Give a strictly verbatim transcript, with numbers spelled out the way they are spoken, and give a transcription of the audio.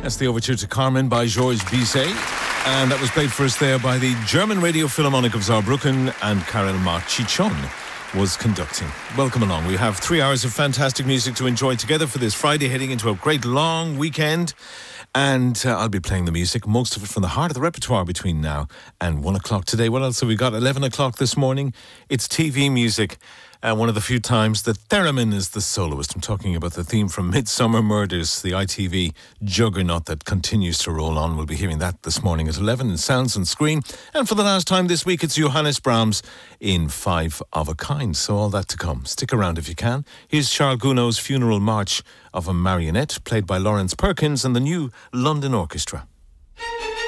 That's the overture to Carmen by Georges Bizet. And that was played for us there by the German Radio Philharmonic of Saarbrücken, and Karel Marchichon was conducting. Welcome along. We have three hours of fantastic music to enjoy together for this Friday, heading into a great long weekend. And uh, I'll be playing the music, most of it from the heart of the repertoire between now and one o'clock today. What else have we got? eleven o'clock this morning. It's T V music. Uh, one of the few times that theremin is the soloist. I'm talking about the theme from Midsummer Murders, the I T V juggernaut that continues to roll on. We'll be hearing that this morning at eleven in Sounds on Screen. And for the last time this week, it's Johannes Brahms in Five of a Kind. So all that to come. Stick around if you can. Here's Charles Gounod's Funeral March of a Marionette, played by Lawrence Perkins and the New London Orchestra.